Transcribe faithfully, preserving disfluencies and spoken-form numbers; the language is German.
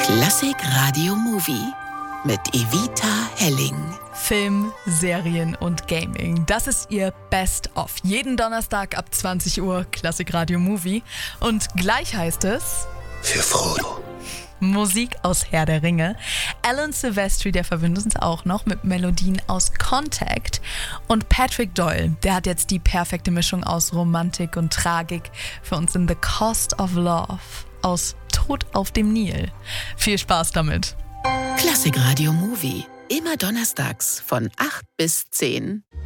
Klassik Radio Movie mit Evita Helling. Film, Serien und Gaming. Das ist ihr Best-of. Jeden Donnerstag ab zwanzig Uhr Klassik Radio Movie. Und gleich heißt es... Für Frodo. Musik aus Herr der Ringe. Alan Silvestri, der verwöhnt uns auch noch mit Melodien aus Contact. Und Patrick Doyle, der hat jetzt die perfekte Mischung aus Romantik und Tragik für uns in The Cost of Love aus Tod auf dem Nil. Viel Spaß damit. Klassik Radio Movie. Immer donnerstags von acht bis zehn.